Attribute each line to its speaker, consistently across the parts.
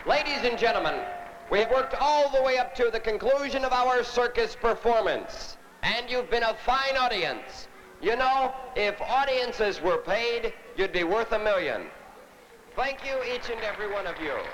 Speaker 1: Ladies and gentlemen, we have worked all the way up to the conclusion of our circus performance, and you've been a fine audience. You know, if audiences were paid, you'd be worth $1 million. Thank you, each and every one of you.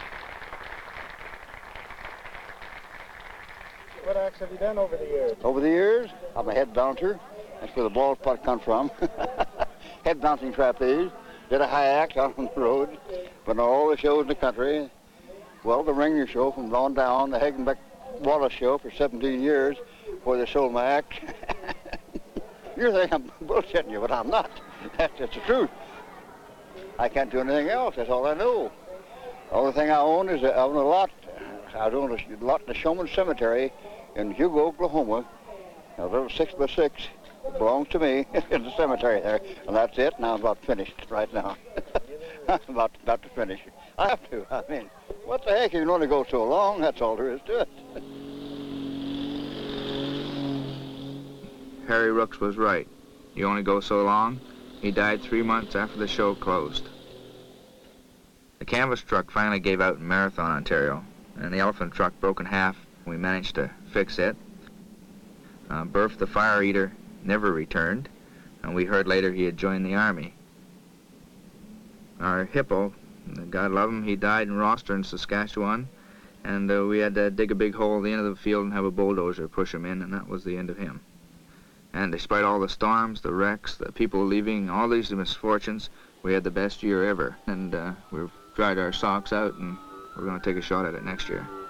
Speaker 2: What acts have you done over the years?
Speaker 3: Over the years, I'm a head bouncer. That's where the ball spot comes from. Head bouncing trapeze. Did a high act out on the road. But all the shows in the country. Well, the Ringer show from on down, the Hagenbeck Wallace show for 17 years before they sold my act. You think I'm bullshitting you, but I'm not. That's the truth. I can't do anything else. That's all I know. The only thing I own is I own a lot. I own a lot in the Showman Cemetery in Hugo, Oklahoma. A little 6x6. It belongs to me in the cemetery there. And that's it. Now I'm about finished right now. I'm about to finish. I have to. I mean, what the heck? You can only go so long. That's all there is to it.
Speaker 4: Harry Rooks was right. You only go so long. He died 3 months after the show closed. The canvas truck finally gave out in Marathon, Ontario, and the elephant truck broke in half. We managed to fix it. Burf the Fire Eater never returned, and we heard later he had joined the Army. Our hippo, God love him, he died in Roster in Saskatchewan, and we had to dig a big hole at the end of the field and have a bulldozer push him in, and that was the end of him. And despite all the storms, the wrecks, the people leaving, all these misfortunes, we had the best year ever. And we've dried our socks out, and we're going to take a shot at it next year.